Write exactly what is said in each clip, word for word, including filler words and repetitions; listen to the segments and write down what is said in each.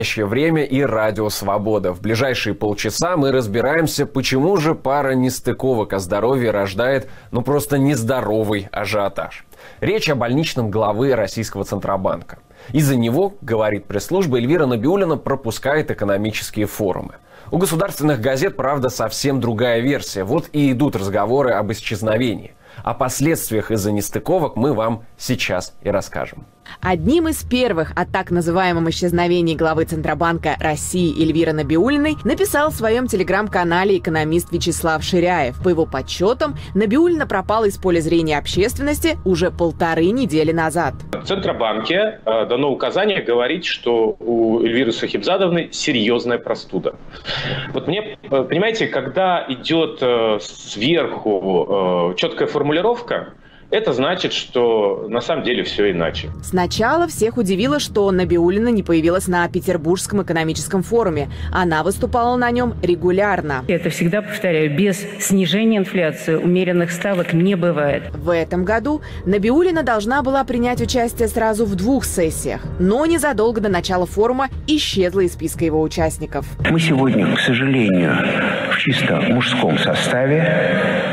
Время и Радио Свобода. В ближайшие полчаса мы разбираемся, почему же пара нестыковок о здоровье рождает, ну просто нездоровый ажиотаж. Речь о больничном главы Российского Центробанка. Из-за него, говорит пресс-служба, Эльвира Набиуллина пропускает экономические форумы. У государственных газет, правда, совсем другая версия. Вот и идут разговоры об исчезновении. О последствиях из-за нестыковок мы вам сейчас и расскажем. Одним из первых о так называемом исчезновении главы Центробанка России Эльвиры Набиуллиной написал в своем телеграм-канале экономист Вячеслав Ширяев. По его подсчетам, Набиуллина пропала из поля зрения общественности уже полторы недели назад. В Центробанке э, дано указание говорить, что у Эльвиры Сахибзадовны серьезная простуда. Вот мне, понимаете, когда идет э, сверху э, четкая формулировка, это значит, что на самом деле все иначе. Сначала всех удивило, что Набиуллина не появилась на Петербургском экономическом форуме. Она выступала на нем регулярно. Это всегда, повторяю, без снижения инфляции умеренных ставок не бывает. В этом году Набиуллина должна была принять участие сразу в двух сессиях, но незадолго до начала форума исчезла из списка его участников. Мы сегодня, к сожалению, в чисто мужском составе.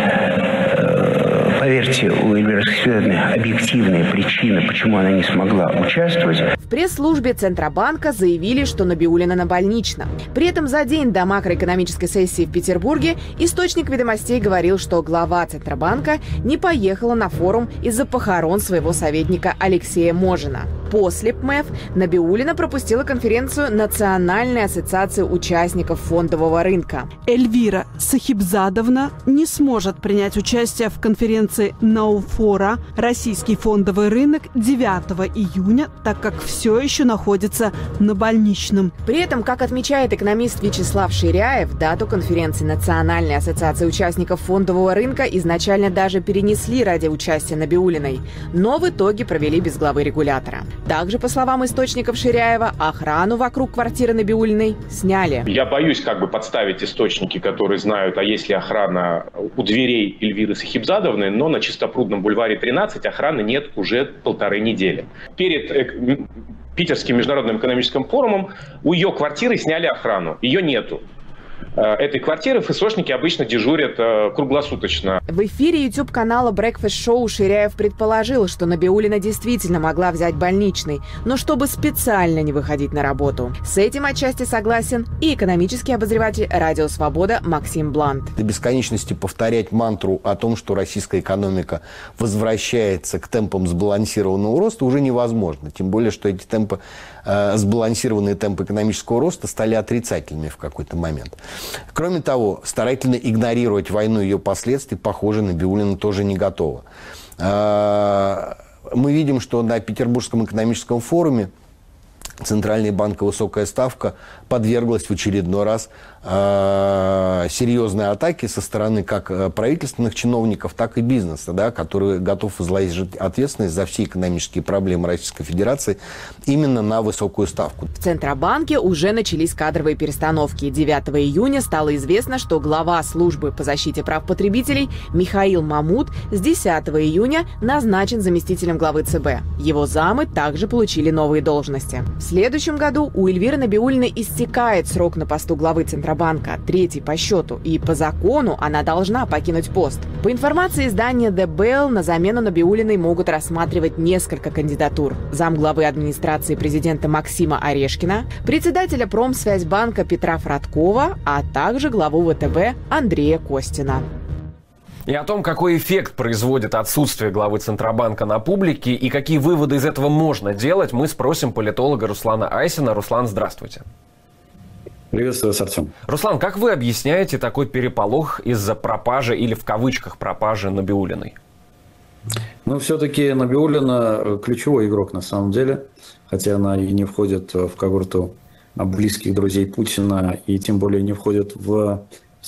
Поверьте, у Эльвиры Сахибзадовны объективные причины, почему она не смогла участвовать. В пресс-службе Центробанка заявили, что Набиуллина на больничном. При этом за день до макроэкономической сессии в Петербурге источник «Ведомостей» говорил, что глава Центробанка не поехала на форум из-за похорон своего советника Алексея Можина. После ПМЭФ Набиуллина пропустила конференцию Национальной ассоциации участников фондового рынка. Эльвира Сахибзадовна не сможет принять участие в конференции «Науфора. Российский фондовый рынок» девятого июня, так как все еще находится на больничном. При этом, как отмечает экономист Вячеслав Ширяев, дату конференции Национальной ассоциации участников фондового рынка изначально даже перенесли ради участия Набиуллиной, но в итоге провели без главы регулятора. Также, по словам источников Ширяева, охрану вокруг квартиры Набиуллиной сняли. Я боюсь как бы подставить источники, которые знают, а есть ли охрана у дверей Эльвиры Сахибзадовны, но на Чистопрудном бульваре тринадцать охраны нет уже полторы недели. Перед Питерским международным экономическим форумом у ее квартиры сняли охрану. Ее нету. Этой квартиры ФСОшники обычно дежурят э, круглосуточно. В эфире YouTube-канала Breakfast Show Ширяев предположил, что Набиуллина действительно могла взять больничный, но чтобы специально не выходить на работу. С этим отчасти согласен и экономический обозреватель «Радио Свобода» Максим Блант. До бесконечности повторять мантру о том, что российская экономика возвращается к темпам сбалансированного роста, уже невозможно. Тем более, что эти темпы, э, сбалансированные темпы экономического роста стали отрицательными в какой-то момент. Кроме того, старательно игнорировать войну и ее последствий, похоже, Набиуллина тоже не готова. Мы видим, что на Петербургском экономическом форуме Центральный банк и высокая ставка подверглась в очередной раз э, серьезной атаке со стороны как правительственных чиновников, так и бизнеса, да, который готов возложить ответственность за все экономические проблемы Российской Федерации именно на высокую ставку. В Центробанке уже начались кадровые перестановки. девятого июня стало известно, что глава службы по защите прав потребителей Михаил Мамут с десятого июня назначен заместителем главы ЦБ. Его замы также получили новые должности. В следующем году у Эльвиры Набиуллиной истекает срок на посту главы Центробанка, третий по счету, и по закону она должна покинуть пост. По информации издания The Bell, на замену Набиуллиной могут рассматривать несколько кандидатур. Замглавы администрации президента Максима Орешкина, председателя Промсвязьбанка Петра Фродкова, а также главу ВТБ Андрея Костина. И о том, какой эффект производит отсутствие главы Центробанка на публике и какие выводы из этого можно делать, мы спросим политолога Руслана Айсина. Руслан, здравствуйте. Приветствую вас, Артем. Руслан, как вы объясняете такой переполох из-за пропажи или в кавычках пропажи Набиуллиной? Ну, все-таки Набиуллина ключевой игрок на самом деле, хотя она и не входит в когорту близких друзей Путина, и тем более не входит в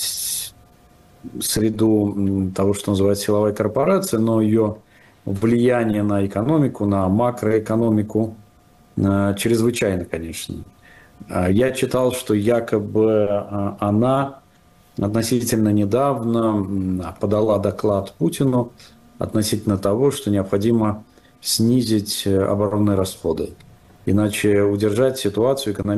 среду того, что называется силовая корпорация, но ее влияние на экономику, на макроэкономику чрезвычайно, конечно. Я читал, что якобы она относительно недавно подала доклад Путину относительно того, что необходимо снизить оборонные расходы. Иначе удержать ситуацию экономическую